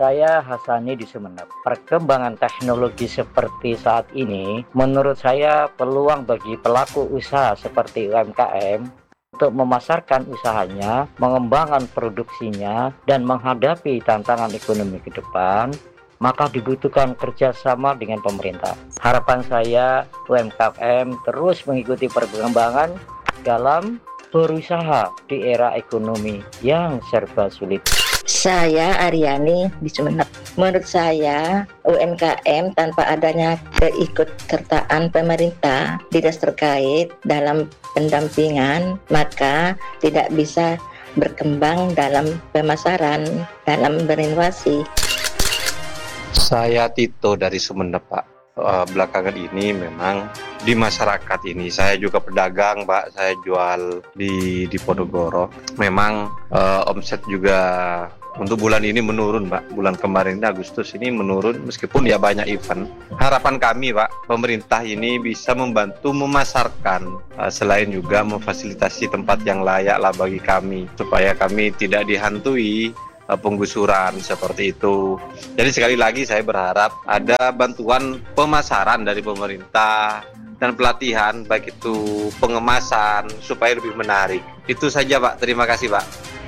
Saya Hasani di Sumeneb. Perkembangan teknologi seperti saat ini, menurut saya peluang bagi pelaku usaha seperti UMKM untuk memasarkan usahanya, mengembangkan produksinya, dan menghadapi tantangan ekonomi ke depan, maka dibutuhkan kerjasama dengan pemerintah. Harapan saya UMKM terus mengikuti perkembangan dalam berusaha di era ekonomi yang serba sulit. Saya Aryani di Sumeneb. Menurut saya UMKM tanpa adanya keikutsertaan pemerintah dinas terkait dalam pendampingan maka tidak bisa berkembang dalam pemasaran, dalam berinovasi. Saya Tito dari Sumeneb, Pak. Belakangan ini memang di masyarakat ini, saya juga pedagang, Pak. Saya jual di Ponorogo. Memang omset juga untuk bulan ini menurun, Pak. Bulan kemarin Agustus ini menurun meskipun ya banyak event. Harapan kami, Pak, pemerintah ini bisa membantu memasarkan, selain juga memfasilitasi tempat yang layak lah bagi kami supaya kami tidak dihantui penggusuran seperti itu. Jadi sekali lagi saya berharap ada bantuan pemasaran dari pemerintah dan pelatihan baik itu pengemasan supaya lebih menarik. Itu saja, Pak. Terima kasih, Pak.